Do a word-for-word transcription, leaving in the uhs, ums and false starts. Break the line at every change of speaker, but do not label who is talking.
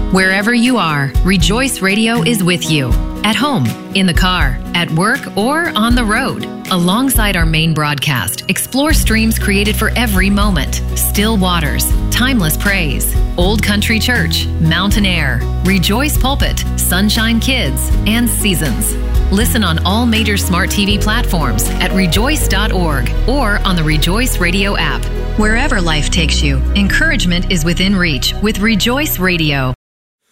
Wherever you are, Rejoice Radio is with you. At home, in the car, at work, or on the road. Alongside our main broadcast, explore streams created for every moment. Still Waters, Timeless Praise, Old Country Church, Mountain Air, Rejoice Pulpit, Sunshine Kids, and Seasons. Listen on all major smart T V platforms at rejoice dot org or on the Rejoice Radio app. Wherever life takes you, encouragement is within reach with Rejoice Radio.